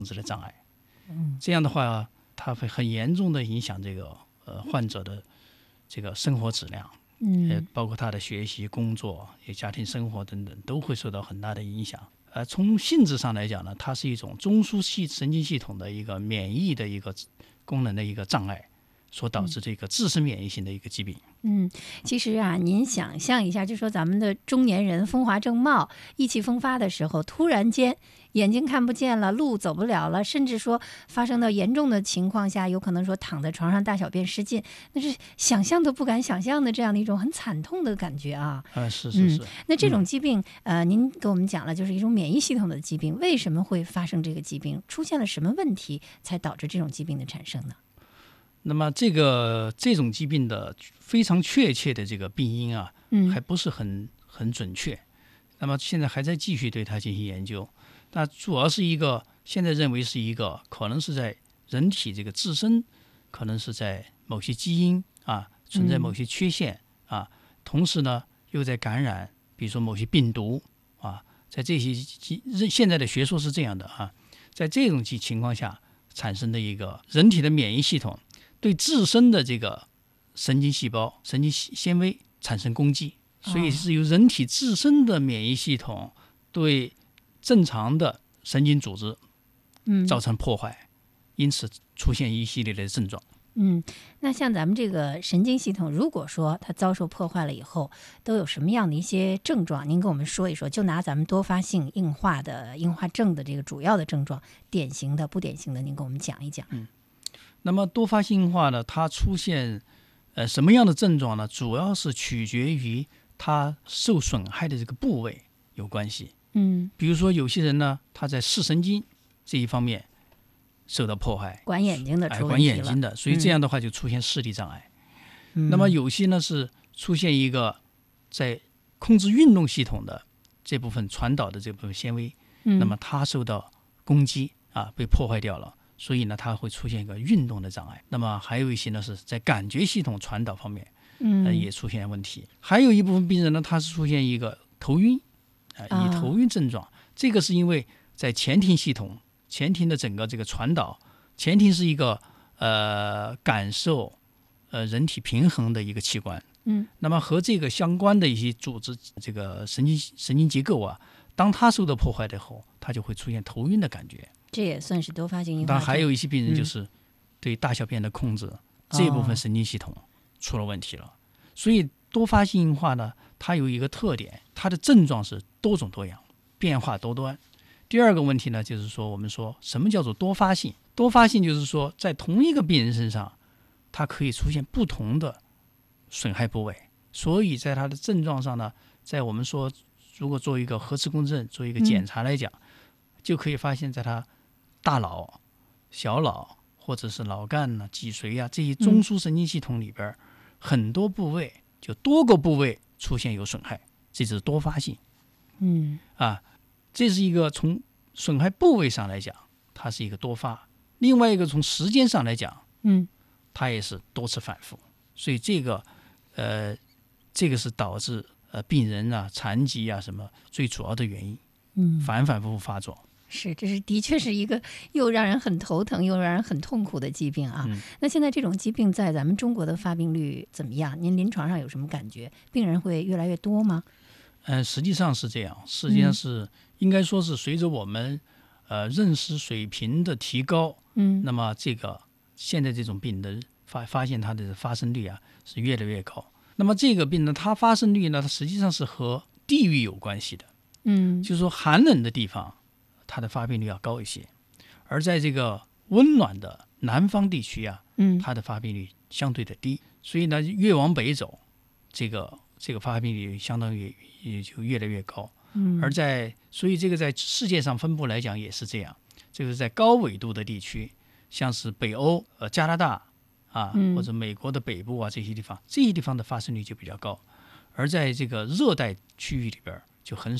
制的障碍。这样的话，它会很严重的影响这个患者的这个生活质量，包括他的学习、工作、家庭生活等等，都会受到很大的影响。从性质上来讲呢，它是一种中枢神经系统的一个免疫的一个功能的一个障碍，所导致这个自身免疫性的一个疾病。 其实啊，您想象一下，就说咱们的中年人风华正茂、意气风发的时候，突然间眼睛看不见了，路走不了了，甚至说发生到严重的情况下，有可能说躺在床上大小便失禁，那是想象都不敢想象的这样的一种很惨痛的感觉啊。 是。 那这种疾病，您给我们讲了，就是一种免疫系统的疾病，为什么会发生这个疾病？出现了什么问题才导致这种疾病的产生呢？ 那么这种疾病的非常确切的这个病因啊，还不是很准确。那么现在还在继续对它进行研究。那主要是现在认为是可能是在人体这个自身，可能是在某些基因存在某些缺陷同时呢又在感染，比如说某些病毒在这些现在的学说是这样的在这种情况下产生的一个人体的免疫系统对自身的这个神经细胞、神经纤维产生攻击，所以是由人体自身的免疫系统对正常的神经组织造成破坏，因此出现一系列的症状。 那像咱们这个神经系统，如果说它遭受破坏了以后，都有什么样的一些症状？您跟我们说一说。就拿咱们多发性硬化症的这个主要的症状，典型的、不典型的，您跟我们讲一讲。 那么多发性硬化呢，它出现什么样的症状呢？主要是取决于它受损害的这个部位有关系。比如说有些人呢，他在视神经这一方面受到破坏， 管眼睛的出问题了， 管眼睛的，所以这样的话就出现视力障碍。那么有些呢是出现一个在控制运动系统的这部分传导的这部分纤维，那么它受到攻击被破坏掉了，所以呢它会出现一个运动的障碍。那么还有一些呢是在感觉系统传导方面也出现问题。还有一部分病人呢，他是出现一个头晕以头晕症状，这个是因为在前庭系统，前庭的整个这个传导，前庭是一个感受人体平衡的一个器官。那么和这个相关的一些组织，这个神经结构当它受到破坏的后，它就会出现头晕的感觉。 这也算是多发性硬化症。 当然还有一些病人就是对大小便的控制，这部分神经系统出了问题了。所以多发性硬化呢，它有一个特点，它的症状是多种多样，变化多端。第二个问题呢，就是说我们说什么叫做多发性？多发性就是说在同一个病人身上，它可以出现不同的损害部位。所以在它的症状上呢，在我们说如果做一个核磁共振做一个检查来讲，就可以发现在它大脑、小脑或者是脑干脊髓这些中枢神经系统里边很多部位，就多个部位出现有损害，这就是多发性。这是一个从损害部位上来讲，它是一个多发；另外一个从时间上来讲，它也是多次反复。所以这个是导致病人残疾什么最主要的原因。反反复复发作。 是，这是的确是一个又让人很头疼又让人很痛苦的疾病那现在这种疾病在咱们中国的发病率怎么样？您临床上有什么感觉？病人会越来越多吗？ 实际上是这样，实际上是应该说是随着我们认识水平的提高，那么这个现在这种病的发现它的发生率是越来越高。那么这个病呢，它发生率呢，它实际上是和地域有关系的。就是说寒冷的地方，它的发病率要高一些，而在这个温暖的南方地区它的发病率相对的低。所以呢，越往北走，这个发病率相当于也就越来越高。所以这个在世界上分布来讲也是这样，就是在高纬度的地区，像是北欧、加拿大或者美国的北部这些地方的发生率就比较高，而在这个热带区域里边就很少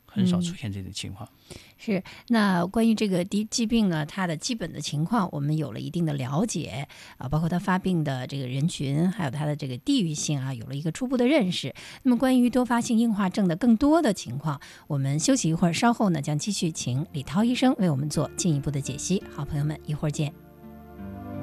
很少出现这种情况。 是，那关于这个疾病呢，它的基本的情况我们有了一定的了解啊，包括它发病的这个人群，还有它的这个地域性啊，有了一个初步的认识。那么关于多发性硬化症的更多的情况，我们休息一会儿，稍后呢将继续请李涛医生为我们做进一步的解析。好，朋友们，一会儿见。